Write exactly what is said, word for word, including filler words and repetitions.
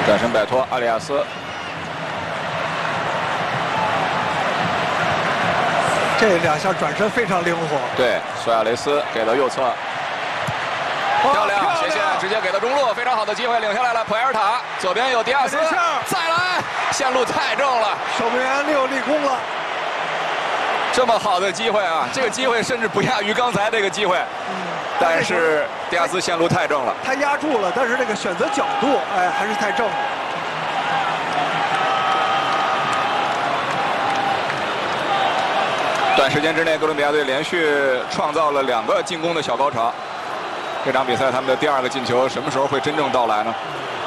转身摆脱阿里亚斯。 这两下转身非常灵活。 对，苏亚雷斯给到右侧。 漂亮，斜线直接给到中路，非常好的机会，领下来了。普埃尔塔左边有迪亚斯，再来，线路太正了， 守门员利有立功了。 这么好的机会啊，这个机会甚至不亚于刚才那个机会，嗯、但是迪亚斯线路太正了， 他压住了，但是这个选择角度，哎，还是太正了。 短时间之内，哥伦比亚队连续创造了两个进攻的小高潮。 这场比赛他们的第二个进球什么时候会真正到来呢？